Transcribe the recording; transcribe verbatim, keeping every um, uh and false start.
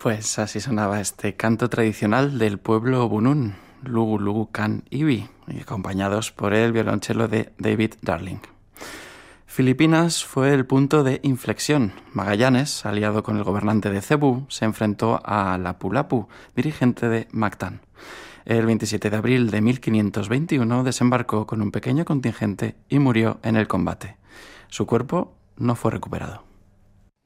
Pues así sonaba este canto tradicional del pueblo Bunun, Lugu Lugu Kan Iwi, y acompañados por el violonchelo de David Darling. Filipinas fue el punto de inflexión. Magallanes, aliado con el gobernante de Cebú, se enfrentó a Lapu-Lapu, dirigente de Mactan. El veintisiete de abril de mil quinientos veintiuno desembarcó con un pequeño contingente y murió en el combate. Su cuerpo no fue recuperado.